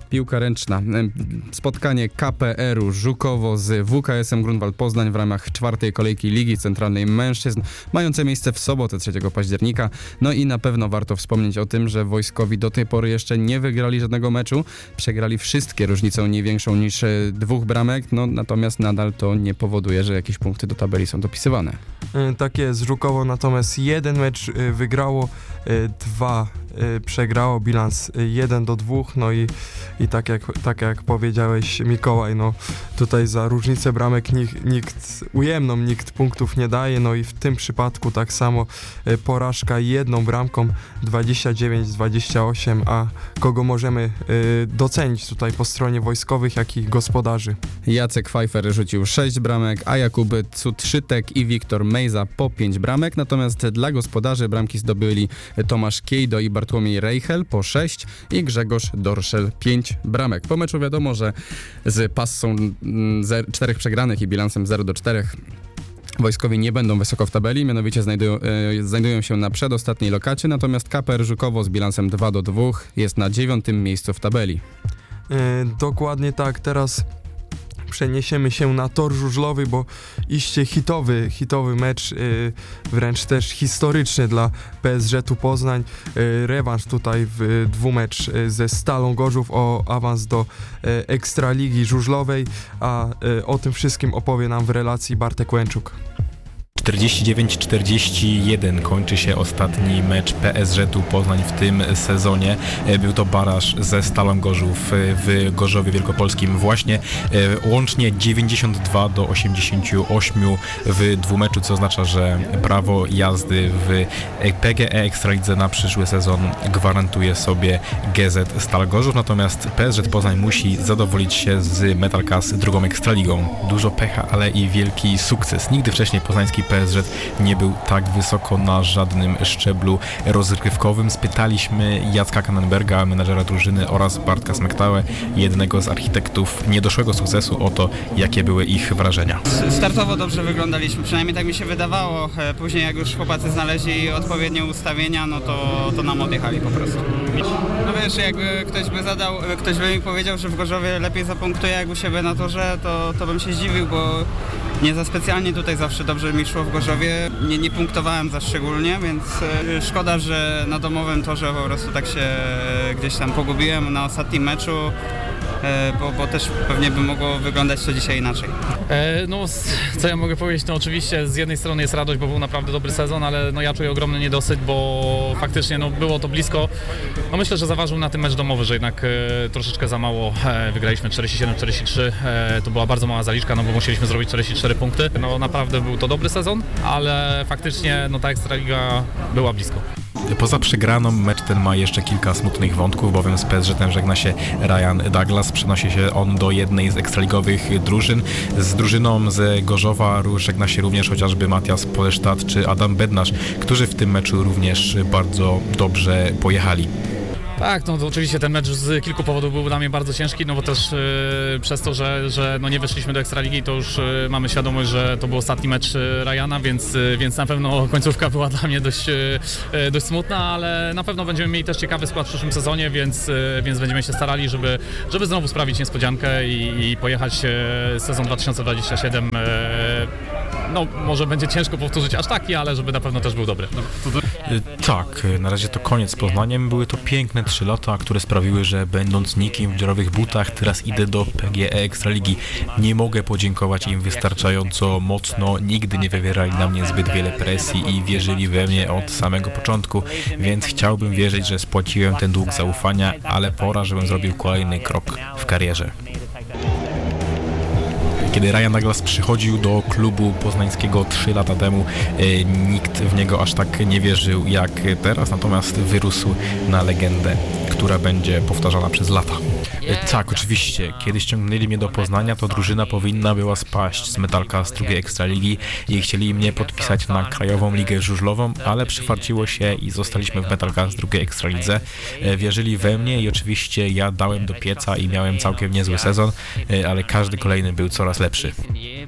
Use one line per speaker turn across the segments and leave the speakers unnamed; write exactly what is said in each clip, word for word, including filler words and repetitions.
Piłka ręczna. Spotkanie K P R-u Żukowo z W K S-em Grunwald Poznań w ramach czwartej kolejki Ligi Centralnej Mężczyzn, mające miejsce w sobotę trzeciego października. No i na pewno warto wspomnieć o tym, że wojskowi do tej pory jeszcze nie wygrali żadnego meczu. Przegrali wszystkie różnicą nie większą niż dwóch bramek, no natomiast nadal to nie powoduje, że jakieś punkty do tabeli są dopisywane.
Tak jest, Żukowo natomiast jeden mecz wygrało, dwa przegrało, bilans jeden do dwóch, no i, i tak, jak, tak jak powiedziałeś, Mikołaj, no tutaj za różnicę bramek nikt, nikt ujemną nikt punktów nie daje, no i w tym przypadku tak samo porażka jedną bramką, dwadzieścia dziewięć dwadzieścia osiem, a kogo możemy docenić tutaj po stronie wojskowych, jak i gospodarzy?
Jacek Pfeiffer rzucił sześć bramek, a Jakub Cutrzytek i Wiktor Mejza po pięć bramek, natomiast dla gospodarzy bramki zdobyli Tomasz Kiejdo i Bartłomiej Reichel po sześć i Grzegorz Dorszel pięć bramek. Po meczu wiadomo, że z passą czterech przegranych i bilansem zero do czterech wojskowi nie będą wysoko w tabeli, mianowicie znajdują, e, znajdują się na przedostatniej lokacie, natomiast K P R Żukowo z bilansem dwa do dwóch jest na dziewiątym miejscu w tabeli.
Yy, dokładnie tak, teraz przeniesiemy się na tor żużlowy, bo iście hitowy, hitowy mecz, yy, wręcz też historyczny dla P S Z-u Poznań. Yy, rewanż tutaj w yy, dwumecz yy, ze Stalą Gorzów o awans do yy, Ekstraligi Żużlowej, a yy, o tym wszystkim opowie nam w relacji Bartek Łęczuk.
czterdzieści dziewięć czterdzieści jeden kończy się ostatni mecz P S Z-u Poznań w tym sezonie. Był to baraż ze Stalą Gorzów w Gorzowie Wielkopolskim właśnie. Łącznie dziewięćdziesiąt dwa do osiemdziesięciu ośmiu w dwumeczu, co oznacza, że prawo jazdy w P G E Ekstralidze na przyszły sezon gwarantuje sobie G Z Stal Gorzów, natomiast P S Z Poznań musi zadowolić się z Metalkas drugą Ekstraligą. Dużo pecha, ale i wielki sukces. Nigdy wcześniej poznański P S Z nie był tak wysoko na żadnym szczeblu rozgrywkowym. Spytaliśmy Jacka Kannenberga, menadżera drużyny, oraz Bartka Smektałę, jednego z architektów niedoszłego sukcesu, o to, jakie były ich wrażenia.
Startowo dobrze wyglądaliśmy, przynajmniej tak mi się wydawało. Później jak już chłopacy znaleźli odpowiednie ustawienia, no to, to nam odjechali po prostu. No wiesz, jakby ktoś by zadał, ktoś by mi powiedział, że w Gorzowie lepiej zapunktuje jak u siebie na torze, to, to bym się zdziwił, bo nie za specjalnie tutaj zawsze dobrze mi szło w Gorzowie. Nie, nie punktowałem za szczególnie, więc e, szkoda, że na domowym torze po prostu tak się gdzieś tam pogubiłem na ostatnim meczu. Bo, bo też pewnie by mogło wyglądać to dzisiaj inaczej.
E, no, co ja mogę powiedzieć, no oczywiście z jednej strony jest radość, bo był naprawdę dobry sezon, ale no ja czuję ogromny niedosyt, bo faktycznie no, było to blisko. No myślę, że zaważył na tym mecz domowy, że jednak e, troszeczkę za mało e, wygraliśmy czterdzieści siedem czterdzieści trzy, e, to była bardzo mała zaliczka, no bo musieliśmy zrobić czterdzieści cztery punkty. No naprawdę był to dobry sezon, ale faktycznie no ta Ekstraliga była blisko.
Poza przegraną mecz ten ma jeszcze kilka smutnych wątków, bowiem z P S Z-em żegna się Ryan Douglas, przenosi się on do jednej z ekstraligowych drużyn. Z drużyną z Gorzowa żegna się również chociażby Matias Polesztat czy Adam Bednarz, którzy w tym meczu również bardzo dobrze pojechali.
Tak, no to oczywiście ten mecz z kilku powodów był dla mnie bardzo ciężki, no bo też yy, przez to, że, że no nie weszliśmy do Ekstraligi, to już yy, mamy świadomość, że to był ostatni mecz yy, Ryana, więc, yy, więc na pewno końcówka była dla mnie dość, yy, dość smutna, ale na pewno będziemy mieli też ciekawy skład w przyszłym sezonie, więc, yy, więc będziemy się starali, żeby, żeby znowu sprawić niespodziankę i, i pojechać yy, sezon dwa tysiące dwudziesty siódmy. Yy, no może będzie ciężko powtórzyć aż taki, ale żeby na pewno też był dobry.
Tak, na razie to koniec z Poznaniem. Były to piękne trzy lata, które sprawiły, że będąc nikim w dziurowych butach, teraz idę do P G E Ekstraligi. Nie mogę podziękować im wystarczająco mocno, nigdy nie wywierali na mnie zbyt wiele presji i wierzyli we mnie od samego początku, więc chciałbym wierzyć, że spłaciłem ten dług zaufania, ale pora, żebym zrobił kolejny krok w karierze. Kiedy Ryan Douglas przychodził do klubu poznańskiego trzy lata temu, e, nikt w niego aż tak nie wierzył jak teraz, natomiast wyrósł na legendę, która będzie powtarzana przez lata. E, tak, oczywiście, kiedy ściągnęli mnie do Poznania, to drużyna powinna była spaść z Metalka z drugiej Ekstraligi i chcieli mnie podpisać na Krajową Ligę Żużlową, ale przyfarciło się i zostaliśmy w Metalka z drugiej Ekstralidze. E, wierzyli we mnie i oczywiście ja dałem do pieca i miałem całkiem niezły sezon, e, ale każdy kolejny był coraz lepszy. Lepszy.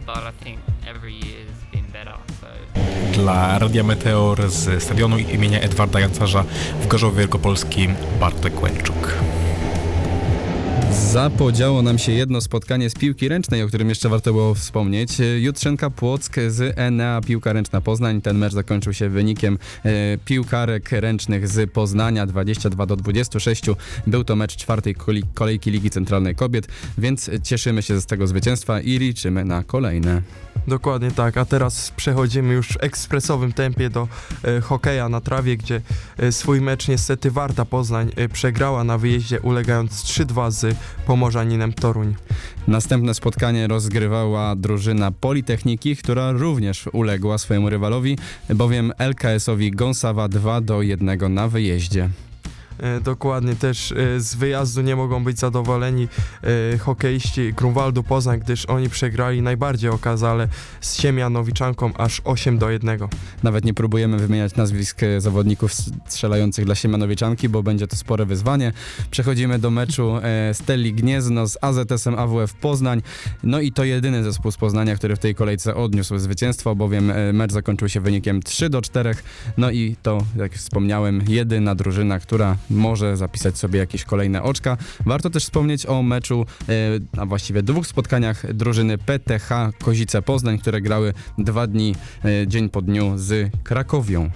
Dla Radia Meteor z stadionu imienia Edwarda Jancarza w Gorzowie Wielkopolskim Bartek Łęczuk.
Zapodziało nam się jedno spotkanie z piłki ręcznej, o którym jeszcze warto było wspomnieć. Jutrzenka Płock z Enea Piłka Ręczna Poznań. Ten mecz zakończył się wynikiem e, piłkarek ręcznych z Poznania dwadzieścia dwa do dwudziestu sześciu. Był to mecz czwartej kolejki Ligi Centralnej Kobiet, więc cieszymy się z tego zwycięstwa i liczymy na kolejne.
Dokładnie tak, a teraz przechodzimy już w ekspresowym tempie do e, hokeja na trawie, gdzie e, swój mecz niestety Warta Poznań e, przegrała na wyjeździe, ulegając trzy dwa z Pomorzaninem Toruń.
Następne spotkanie rozgrywała drużyna Politechniki, która również uległa swojemu rywalowi, bowiem L K S-owi Gąsawa dwa do jednego na wyjeździe.
E, dokładnie, też e, z wyjazdu nie mogą być zadowoleni e, hokeiści Grunwaldu Poznań, gdyż oni przegrali najbardziej okazale z Siemianowiczanką aż osiem do jednego.
Nawet nie próbujemy wymieniać nazwisk zawodników strzelających dla Siemianowiczanki, bo będzie to spore wyzwanie. Przechodzimy do meczu e, Stelli Gniezno z A Z S-em A W F Poznań. No i to jedyny zespół z Poznania, który w tej kolejce odniósł zwycięstwo, bowiem e, mecz zakończył się wynikiem trzy do czterech. No i to, jak wspomniałem, jedyna drużyna, która może zapisać sobie jakieś kolejne oczka. Warto też wspomnieć o meczu, e, a właściwie dwóch spotkaniach drużyny P T H Kozice Poznań, które grały dwa dni, e, dzień po dniu z Krakowią.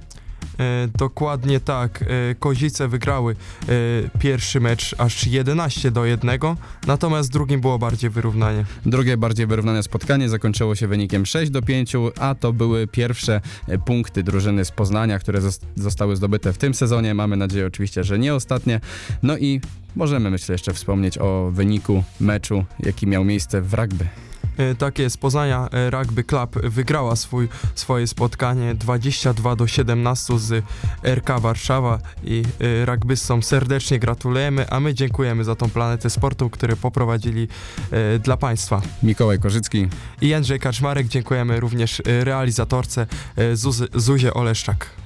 E, dokładnie tak, e, Kozice wygrały e, pierwszy mecz aż jedenaście do jednego, natomiast drugim było bardziej wyrównanie.
Drugie, bardziej wyrównane spotkanie zakończyło się wynikiem sześć do pięciu, a to były pierwsze e, punkty drużyny z Poznania, które zos- zostały zdobyte w tym sezonie. Mamy nadzieję oczywiście, że nie ostatnie. No i możemy, myślę, jeszcze wspomnieć o wyniku meczu, jaki miał miejsce w rugby.
E, Tak jest, Poznania e, Rugby Club wygrała swój, swoje spotkanie dwadzieścia dwa do siedemnastu z R K Warszawa i e, rugbystom serdecznie gratulujemy, a my dziękujemy za tą planetę sportu, które poprowadzili e, dla Państwa.
Mikołaj Korzycki
I Jędrzej Kaczmarek, dziękujemy również e, realizatorce e, Zuzy, Zuzie Oleszczak.